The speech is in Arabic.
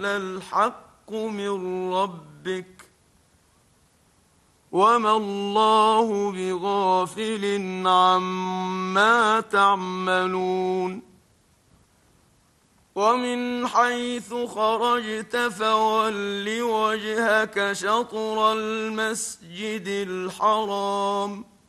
الحق من ربك وما الله بغافل عما تعملون ومن حيث خرجت فول وجهك شطر المسجد الحرام